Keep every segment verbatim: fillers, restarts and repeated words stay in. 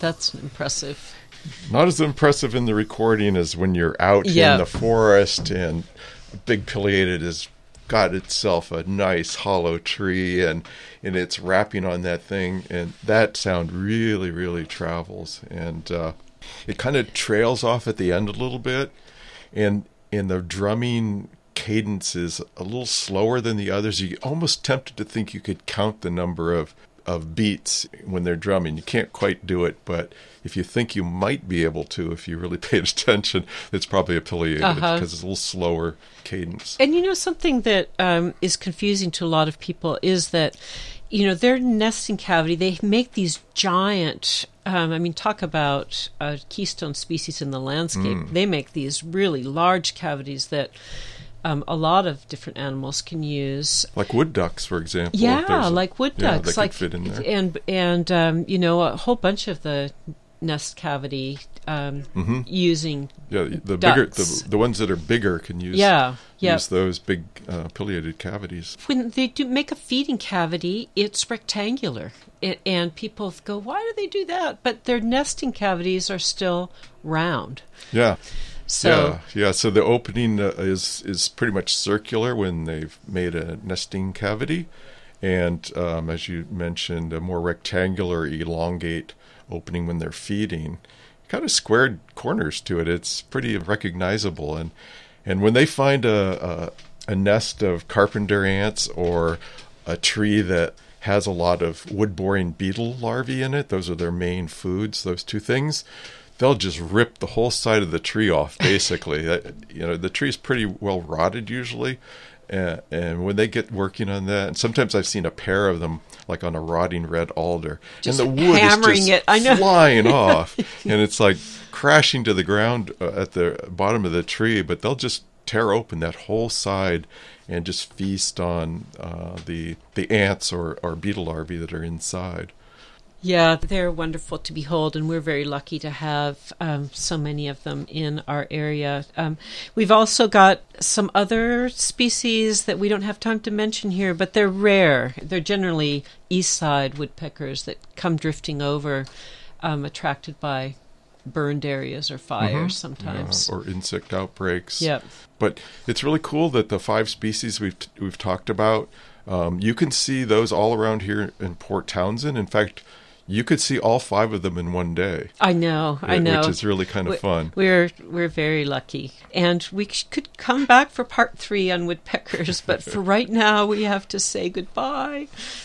That's impressive. Not as impressive in the recording as when you're out yeah. in the forest and a big pileated has got itself a nice hollow tree and, and it's rapping on that thing. And that sound really, really travels. And uh, it kind of trails off at the end a little bit. And, and the drumming cadence is a little slower than the others. You're almost tempted to think you could count the number of of beats when they're drumming. You can't quite do it, but if you think you might be able to, if you really paid attention, it's probably a pileated uh-huh. because it's a little slower cadence. And you know, something that um, is confusing to a lot of people is that, you know, their nesting cavity, they make these giant, um, I mean, talk about a keystone species in the landscape. Mm. They make these really large cavities that Um, a lot of different animals can use, like wood ducks, for example. Yeah, a, like wood yeah, ducks, they like could fit in there. and and um, you know, a whole bunch of the nest cavity um, mm-hmm. using yeah the ducks. bigger the, the ones that are bigger can use yeah yeah use those big uh, pileated cavities. When they do make a feeding cavity, it's rectangular, it, and people go, "Why do they do that?" But their nesting cavities are still round. Yeah. So, yeah, yeah. So the opening uh, is is pretty much circular when they've made a nesting cavity, and um, as you mentioned, a more rectangular, elongate opening when they're feeding. Kind of squared corners to it. It's pretty recognizable, and and when they find a a, a nest of carpenter ants or a tree that has a lot of wood-boring beetle larvae in it, those are their main foods. Those two things. They'll just rip the whole side of the tree off, basically. You know, the tree's pretty well rotted usually, and, and when they get working on that, and sometimes I've seen a pair of them, like on a rotting red alder, just and the wood hammering is just it. I know. flying off, and it's like crashing to the ground at the bottom of the tree, but they'll just tear open that whole side and just feast on uh, the the ants or, or beetle larvae that are inside. Yeah, they're wonderful to behold, and we're very lucky to have um, so many of them in our area. Um, we've also got some other species that we don't have time to mention here, but they're rare. They're generally east side woodpeckers that come drifting over, um, attracted by burned areas or fires mm-hmm. sometimes. Yeah, or insect outbreaks. Yep. But it's really cool that the five species we've t- we've talked about, um, you can see those all around here in Port Townsend. In fact, you could see all five of them in one day. I know, I know. Which is really kind of we, fun. We're we're very lucky. And we could come back for part three on woodpeckers, but for right now we have to say goodbye.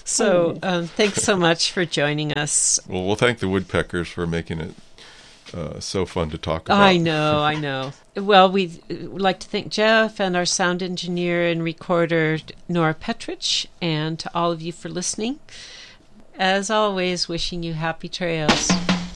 So um, thanks so much for joining us. Well, we'll thank the woodpeckers for making it uh, so fun to talk about. I know, I know. Well, we'd like to thank Jeff and our sound engineer and recorder, Nora Petrich, and to all of you for listening. As always, wishing you happy trails.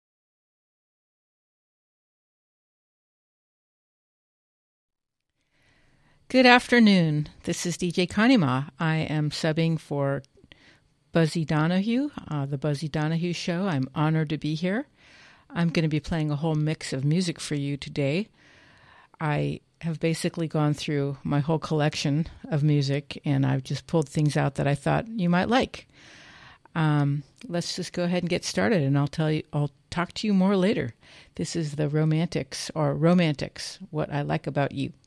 Good afternoon. This is D J Kanima. I am subbing for Buzzy Donahue, uh, the Buzzy Donahue Show. I'm honored to be here. I'm going to be playing a whole mix of music for you today. I have basically gone through my whole collection of music, and I've just pulled things out that I thought you might like. Um, let's just go ahead and get started, and I'll tell you, I'll talk to you more later. This is the Romantics, or Romantics, What I Like About You.